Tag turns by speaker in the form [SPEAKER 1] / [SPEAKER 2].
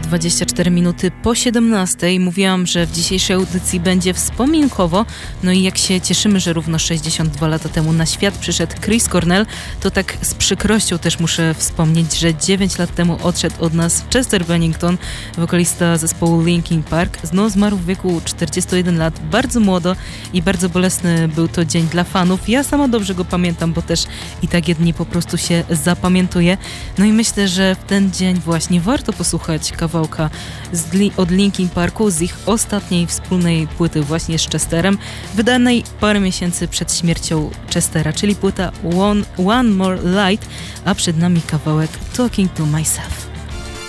[SPEAKER 1] 24 minuty po 17. Mówiłam, że w dzisiejszej audycji będzie wspominkowo. No i jak się cieszymy, że równo 62 lata temu na świat przyszedł Chris Cornell, to tak z przykrością też muszę wspomnieć, że 9 lat temu odszedł od nas Chester Bennington, wokalista zespołu Linkin Park. Zmarł w wieku 41 lat, bardzo młodo i bardzo bolesny był to dzień dla fanów. Ja sama dobrze go pamiętam, bo też i takie dni po prostu się zapamiętuje. No i myślę, że w ten dzień właśnie warto posłuchać kawałka od Linkin Parku z ich ostatniej wspólnej płyty właśnie z Chesterem, wydanej parę miesięcy przed śmiercią Chestera, czyli płyta One More Light, a przed nami kawałek Talking to Myself.